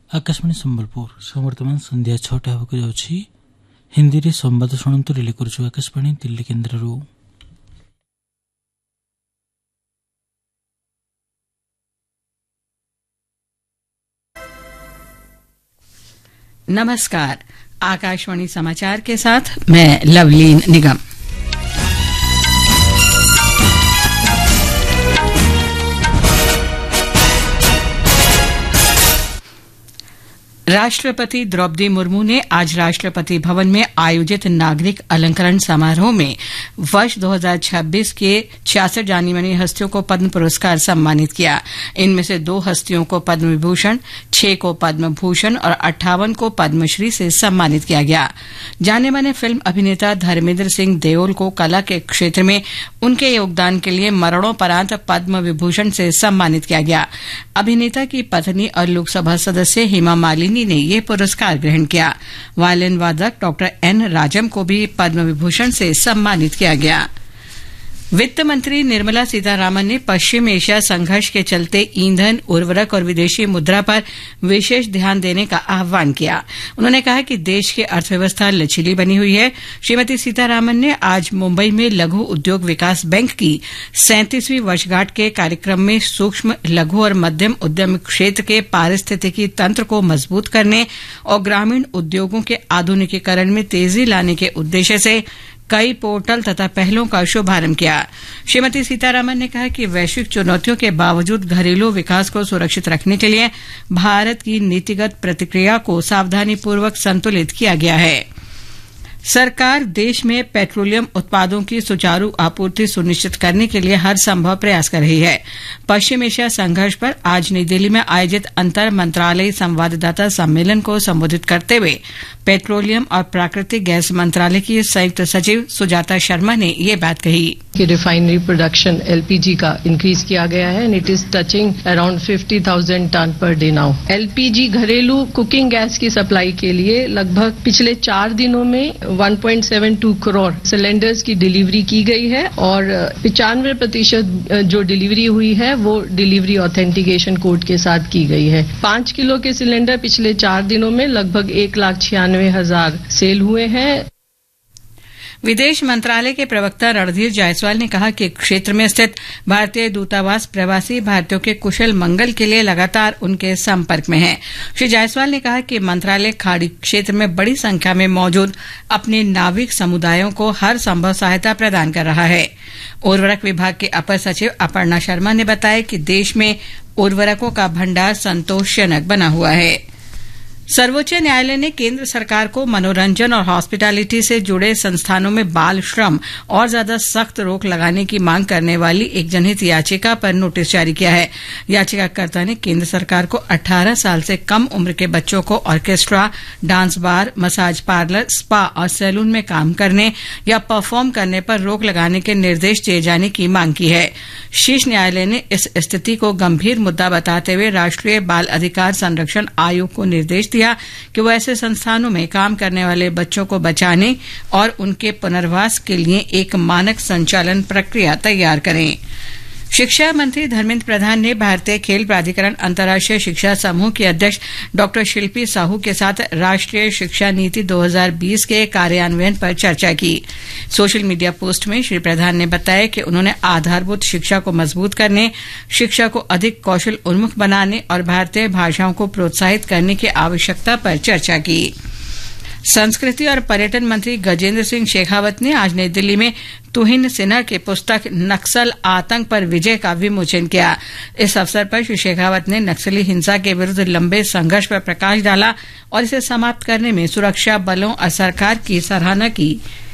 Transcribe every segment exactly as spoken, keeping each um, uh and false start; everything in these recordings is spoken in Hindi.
आकाशवाणी संबलपुर वर्तमान संध्या छटा होक जाउछि। हिंदी रे संवाद शुणंतु रिले करूछु आकाशवाणी दिल्ली केन्द्ररू। नमस्कार, आकाशवाणी समाचार के साथ मैं लवलीन निगम। राष्ट्रपति द्रौपदी मुर्मू ने आज राष्ट्रपति भवन में आयोजित नागरिक अलंकरण समारोह में वर्ष दो हज़ार छब्बीस के छियासठ जानी मानी हस्तियों को पद्म पुरस्कार सम्मानित किया। इनमें से दो हस्तियों को पद्म विभूषण, छह को पद्म भूषण और अट्ठावन को पद्मश्री से सम्मानित किया गया। जाने माने फिल्म अभिनेता धर्मेंद्र सिंह देओल को कला के क्षेत्र में उनके योगदान के लिए मरणोपरांत पद्म विभूषण से सम्मानित किया गया। अभिनेता की पत्नी और लोकसभा सदस्य हेमा मालिनी ने यह पुरस्कार ग्रहण किया। वायलिन वादक डॉक्टर एन राजम को भी पद्म विभूषण से सम्मानित किया गया। वित्त मंत्री निर्मला सीतारामन ने पश्चिम एशिया संघर्ष के चलते ईंधन, उर्वरक और विदेशी मुद्रा पर विशेष ध्यान देने का आह्वान किया। उन्होंने कहा कि देश की अर्थव्यवस्था लचीली बनी हुई है। श्रीमती सीतारामन ने आज मुंबई में लघु उद्योग विकास बैंक की सैंतीसवीं वर्षगांठ के कार्यक्रम में सूक्ष्म, लघु और मध्यम उद्यम क्षेत्र के पारिस्थितिकी तंत्र को मजबूत करने और ग्रामीण उद्योगों के आधुनिकीकरण में तेजी लाने के उद्देश्य से कई पोर्टल तथा पहलों का शुभारंभ किया। श्रीमती सीतारामन ने कहा कि वैश्विक चुनौतियों के बावजूद घरेलू विकास को सुरक्षित रखने के लिए भारत की नीतिगत प्रतिक्रिया को सावधानीपूर्वक संतुलित किया गया है। सरकार देश में पेट्रोलियम उत्पादों की सुचारू आपूर्ति सुनिश्चित करने के लिए हर संभव प्रयास कर रही है। पश्चिम एशिया संघर्ष पर आज नई दिल्ली में आयोजित अंतर मंत्रालयी संवाददाता सम्मेलन को संबोधित करते हुए पेट्रोलियम और प्राकृतिक गैस मंत्रालय की संयुक्त सचिव सुजाता शर्मा ने ये बात कही कि रिफाइनरी प्रोडक्शन एलपीजी का इंक्रीज किया गया है and it is touching around fifty thousand ton per day now. LPG घरेलू कुकिंग गैस की सप्लाई के लिए लगभग पिछले चार दिनों में one point seven to crore cylinders की डिलीवरी की गई है और पचानवे प्रतिशत जो डिलीवरी हुई है वो डिलीवरी ऑथेंटिकेशन कोड के साथ की गई है। पांच किलो के सिलेंडर पिछले चार दिनों में लगभग एक लाख छियानवे हजार सेल हुए हैं। विदेश मंत्रालय के प्रवक्ता रणधीर जायसवाल ने कहा कि क्षेत्र में स्थित भारतीय दूतावास प्रवासी भारतीयों के कुशल मंगल के लिए लगातार उनके संपर्क में है। श्री जायसवाल ने कहा कि मंत्रालय खाड़ी क्षेत्र में बड़ी संख्या में मौजूद अपने नाविक समुदायों को हर संभव सहायता प्रदान कर रहा है। उर्वरक विभाग के अपर सचिव अपर्णा शर्मा ने बताया कि देश में उर्वरकों का भंडार संतोषजनक बना हुआ है। सर्वोच्च न्यायालय ने केंद्र सरकार को मनोरंजन और हॉस्पिटैलिटी से जुड़े संस्थानों में बाल श्रम और ज्यादा सख्त रोक लगाने की मांग करने वाली एक जनहित याचिका पर नोटिस जारी किया है। याचिकाकर्ता ने केंद्र सरकार को अठारह साल से कम उम्र के बच्चों को orchestra, dance bar, massage parlour, spa और सैलून में काम करने या परफॉर्म करने पर रोक लगाने के निर्देश दिए जाने की मांग की है। शीर्ष न्यायालय ने इस स्थिति को गंभीर मुद्दा बताते हुए राष्ट्रीय बाल अधिकार संरक्षण आयोग को निर्देश दिया कि वो ऐसे संस्थानों में काम करने वाले बच्चों को बचाने और उनके पुनर्वास के लिए एक मानक संचालन प्रक्रिया तैयार करें। शिक्षा मंत्री धर्मेंद्र प्रधान ने भारतीय खेल प्राधिकरण अंतर्राष्ट्रीय शिक्षा समूह की अध्यक्ष डॉक्टर शिल्पी साहू के साथ राष्ट्रीय शिक्षा नीति दो हज़ार बीस के कार्यान्वयन पर चर्चा की। सोशल मीडिया पोस्ट में श्री प्रधान ने बताया कि उन्होंने आधारभूत शिक्षा को मजबूत करने, शिक्षा को अधिक कौशल उन्मुख बनाने और भारतीय भाषाओं को प्रोत्साहित करने की आवश्यकता पर चर्चा की। संस्कृति और पर्यटन मंत्री गजेंद्र सिंह शेखावत ने आज नई दिल्ली में तुहिन सिन्हा की पुस्तक नक्सल आतंक पर विजय का विमोचन किया। इस अवसर पर श्री शेखावत ने नक्सली हिंसा के विरुद्ध लंबे संघर्ष पर प्रकाश डाला और इसे समाप्त करने में सुरक्षा बलों और सरकार की सराहना की।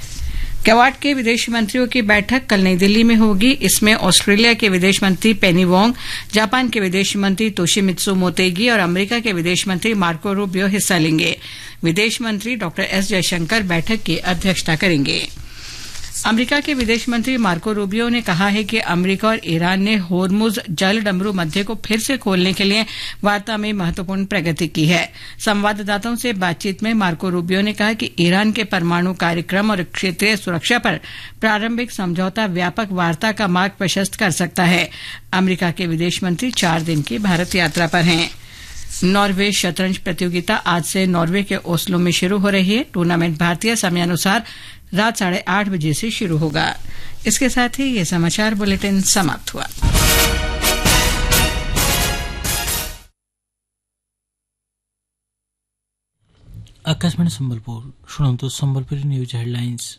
क्वाड के विदेश मंत्रियों की बैठक कल नई दिल्ली में होगी। इसमें ऑस्ट्रेलिया के विदेश मंत्री पेनी वोंग, जापान के विदेश मंत्री तोशिमित्सु मोतेगी और अमेरिका के विदेश मंत्री मार्को रूबियो हिस्सा लेंगे। विदेश मंत्री डॉक्टर एस जयशंकर बैठक की अध्यक्षता करेंगे। अमेरिका के विदेश मंत्री मार्को रूबियो ने कहा है कि अमेरिका और ईरान ने होर्मुज जल डमरू मध्य को फिर से खोलने के लिए वार्ता में महत्वपूर्ण प्रगति की है। संवाददाताओं से बातचीत में मार्को रूबियो ने कहा कि ईरान के परमाणु कार्यक्रम और क्षेत्रीय सुरक्षा पर प्रारंभिक समझौता व्यापक वार्ता का मार्ग प्रशस्त कर सकता है। अमेरिका के विदेश मंत्री चार दिन की भारत यात्रा पर हैं। नॉर्वे शतरंज प्रतियोगिता आज से नॉर्वे के ओस्लो में शुरू हो रही है। टूर्नामेंट भारतीय समयानुसार रात साढ़े आठ बजे से शुरू होगा। इसके साथ ही ये समाचार बुलेटिन समाप्त हुआ। आकाशवाणी संबलपुर शुणु संबलपुरी न्यूज हेडलाइंस।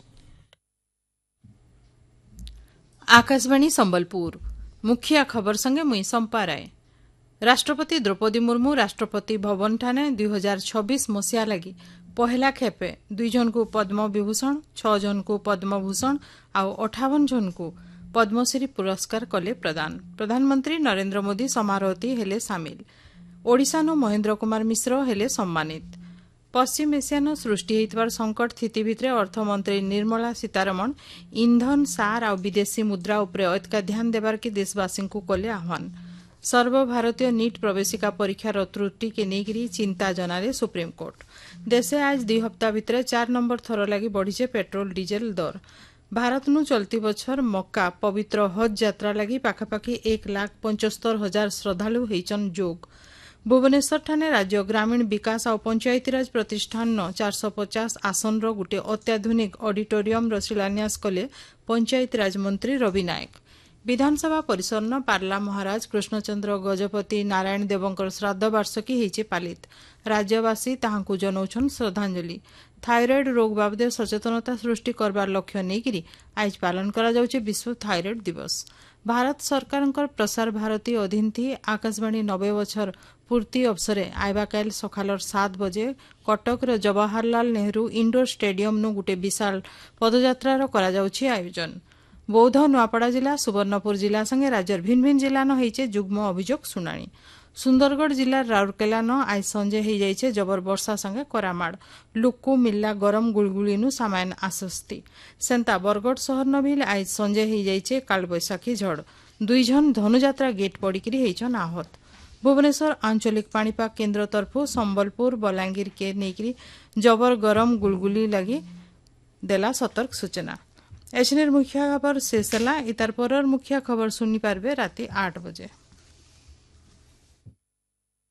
आकाशवाणी संबलपुर मुख्य खबर संगे मुई संपा राय। राष्ट्रपति द्रौपदी मुर्मू राष्ट्रपति भवन ठाने दुई हजार छब्बीस मसीहा लगी पहला खेपे दुई जन को पद्म विभूषण छह जन को पद्मभूषण आउ अठावन जन को पद्मश्री पुरस्कार कले प्रदान। प्रधानमंत्री नरेंद्र मोदी समारोहती हेले सामिल। ओडिशानो महेंद्र कुमार मिश्र हेले सम्मानित। पश्चिम एशियानो सृष्टि होइतबार संकट स्थिति भितरे अर्थमंत्री निर्मला सीतारमण इंधन सार आ विदेशी मुद्रा उपरे अधिक ध्यान देबार के देशवासी को कले आह्वान। सर्वभारतीय नीट प्रवेशिका परीक्षार त्रुटि के नेकरी चिंता जनाले सुप्रीमकोर्ट। देशे आज दुई हप्ता भितरे चार नंबर थर लगी बढ़ीचे पेट्रोल डीजेल दर। भारत नु चलती बछर मक्का पवित्र हज यात्रा लगी पाखापाखि एक लाख पंचस्तर हजार श्रद्धालु होइचन जोग। भुवनेश्वर ठाने राज्य ग्रामीण विकास और पंचायतीराज प्रतिष्ठान चार सौ पचास आसन गोटे अत्याधुनिक ऑडिटोरियम शिलान्यास कले पंचायतीराज मंत्री रवि नायक। विधानसभा परिसर पार्ला महाराज कृष्णचंद्र गजपति नारायण देवंकर श्राद्ध वार्षिकी होइचे पालित। राज्यवासी ताहांकु जनौछन श्रद्धांजलि। थायरॉइड रोग बाबदे सचेतनता सृष्टि करबार लक्ष्य नेकिरी आज पालन करा जाउचे विश्व थायरॉइड दिवस। भारत सरकार प्रसार भारती अधीन थी आकाशवाणी नबे बछर पूर्ति अवसरे आइबा काल सकालर सात बजे कटकर जवाहरलाल नेहरू इंडोर स्टेडियम नु गुटे विशाल पदयात्रार करा जाउछि आयोजन। बौद्ध नुआपड़ा जिला सुवर्णपुर जिला संगे राज्यर भिन्न भिन्न जिला न होइचे जुग्म अभियोग सुनानी। सुंदरगढ़ जिला राउरकेला न आज संजे हो जाइए जबर वर्षा संगे करामाड़। लुक्कु मिल्ला गरम गुलगुलीनु सामान्य आश्वस्ति। सेंता बरगढ़ सहर न भी आज संजे हो जाइए कालबैशाखी झड़। दुई जन धनुजात्रा गेट पड़िकी होइछन आहत। भुवनेश्वर आंचलिक पाणीपाग केन्द्र तरफु संबलपुर बलांगीर के नेकरी जबर गरम गुलगुली लगी देला सतर्क सूचना। एचनेर मुख्य खबर शेष है। इतार परर मुख्य खबर सुनी पारबे राति आठ बजे।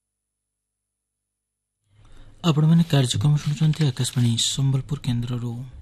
आपण मैंने कार्यक्रम शुणुचंती आकाशवाणी संबलपुर केन्द्र।